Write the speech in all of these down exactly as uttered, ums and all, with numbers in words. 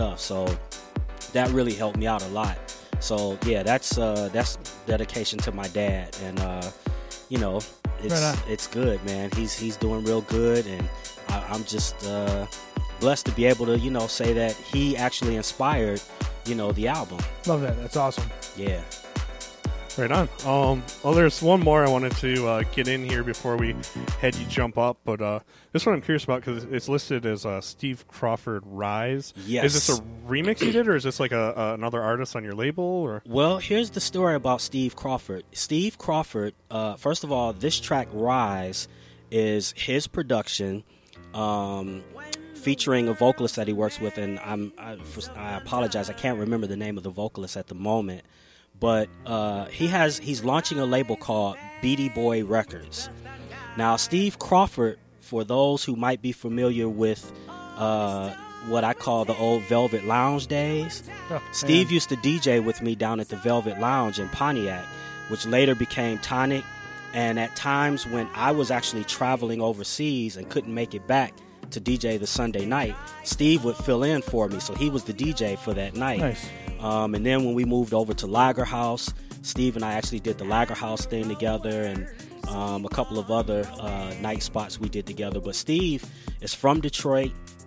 stuff. So that really helped me out a lot. So yeah, that's uh, that's dedication to my dad, and uh, you know, it's Right on. it's good, man. He's he's doing real good, and I, I'm just uh, blessed to be able to, you know, say that he actually inspired, you know, the album. Love that. That's awesome. Yeah. Right on. Um, well, there's one more I wanted to uh, get in here before we had you jump up, but uh, this one I'm curious about because it's listed as uh, Steve Crawford Rise. Yes. Is this a remix you did, or is this like a, a another artist on your label? Or Well, here's the story about Steve Crawford. Steve Crawford, uh, first of all, this track Rise is his production, um, featuring a vocalist that he works with, and I'm I, I apologize, I can't remember the name of the vocalist at the moment. But uh, he has he's launching a label called Beatty Boy Records. Now, Steve Crawford, for those who might be familiar with uh, what I call the old Velvet Lounge days, Oh, Steve man. used to D J with me down at the Velvet Lounge in Pontiac, which later became Tonic. And at times when I was actually traveling overseas and couldn't make it back to D J the Sunday night, Steve would fill in for me. So he was the D J for that night. Nice. Um, and then when we moved over to Lager House, Steve and I actually did the Lager House thing together, and um, a couple of other uh, night spots we did together. But Steve is from Detroit.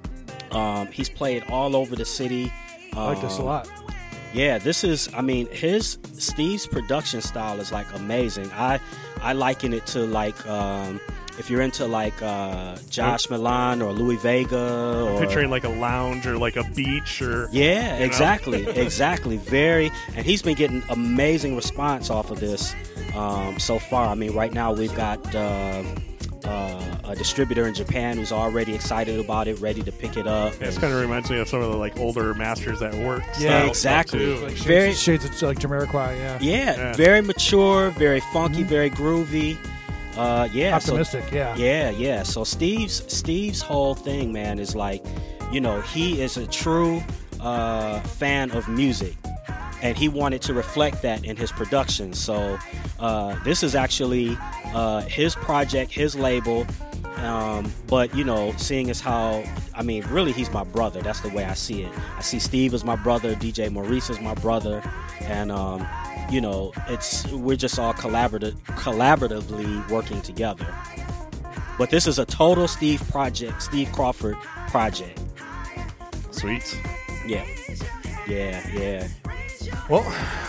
Um, he's played all over the city. Um, I like this a lot. Yeah, this is, I mean, his, Steve's production style is like amazing. I, I liken it to like, um, if you're into like uh, Josh Milan or Louis Vega, or picturing like a lounge or like a beach or yeah, you know? exactly, exactly. Very, and he's been getting amazing response off of this um, so far. I mean, right now we've got uh, uh, a distributor in Japan who's already excited about it, ready to pick it up. Yeah, it kind of reminds me of some of the like older Masters at Work. Yeah, style exactly. stuff, too. Like shades, Very- shades of like Jamiroquai, yeah. Yeah, Yeah. very mature, very funky, very groovy. Uh, yeah, so- Optimistic, yeah. Yeah, yeah. So Steve's Steve's whole thing, man, is like, you know, he is a true uh, fan of music, and he wanted to reflect that in his production. So uh, this is actually uh, his project, his label. Um, but you know, seeing as how, I mean, really, he's my brother. That's the way I see it. I see Steve as my brother, D J Maurice as my brother, and um, you know, it's we're just all collaborative, collaboratively working together. But this is a total Steve project, Steve Crawford project. Sweet. Yeah, yeah, yeah. Well,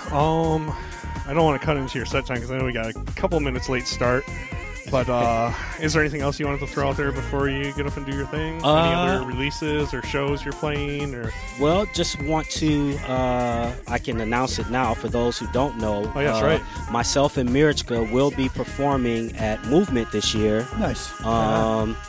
um, I don't want to cut into your set time because I know we got a couple minutes late start. But uh, is there anything else you wanted to throw out there before you get up and do your thing? Any Uh, other releases or shows you're playing? Or Well, just want to, uh, I can announce it now for those who don't know. Oh, that's uh, right. Myself and Mirichka will be performing at Movement this year. Nice. Um,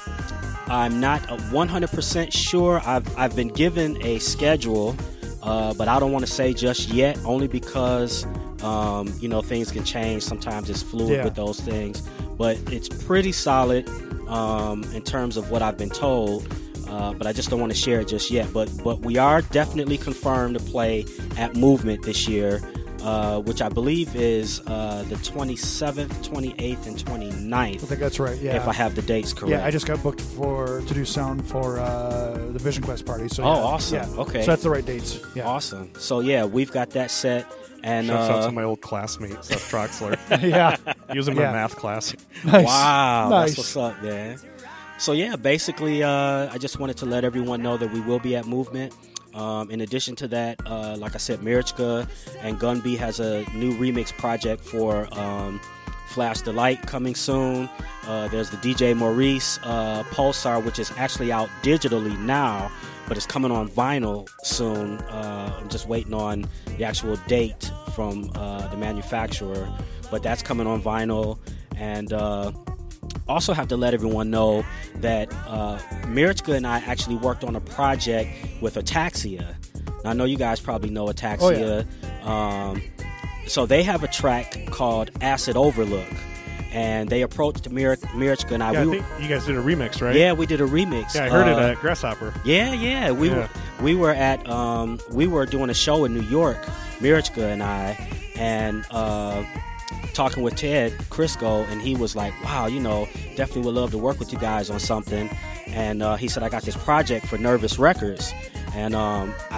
I'm not uh, one hundred percent sure. I've, I've been given a schedule, uh, but I don't want to say just yet, only because, um, you know, things can change. Sometimes it's fluid Yeah. with those things. But it's pretty solid um, in terms of what I've been told. Uh, but I just don't want to share it just yet. But but we are definitely confirmed to play at Movement this year, uh, which I believe is uh, the twenty-seventh, twenty-eighth, and I twenty-ninth, think that's right, yeah. if I have the dates correct. Yeah, I just got booked for to do sound for uh, the Vision Quest party. So Oh, yeah, awesome. Yeah. Okay. So that's the right dates. Yeah. Awesome. So yeah, we've got that set. And shouts out uh, to my old classmate, Seth Troxler. yeah. Using my Yeah. math class. Nice. wow, Nice. that's what's up, man. So yeah, basically, uh, I just wanted to let everyone know that we will be at Movement. Um, in addition to that, uh, like I said, Mirichka and Gunby has a new remix project for um, Flash Delight coming soon. Uh, there's the D J Maurice uh, Pulsar, which is actually out digitally now, but it's coming on vinyl soon. Uh, I'm just waiting on the actual date from uh, the manufacturer, but that's coming on vinyl. And uh, also have to let everyone know that uh, Mirichka and I actually worked on a project with Ataxia. Now, I know you guys probably know Ataxia. Oh, um, so they have a track called Acid Overlook, and they approached Mir- Mirichka and I. Yeah, I we think you guys did a remix, right? Yeah, we did a remix. Yeah, I heard uh, it at Grasshopper. Yeah, yeah, we Yeah. were we were at um, we were doing a show in New York, Mirichka and I, and uh, talking with Ted Crisco, and he was like, "Wow, you know, definitely would love to work with you guys on something." And uh, he said, "I got this project for Nervous Records," and um,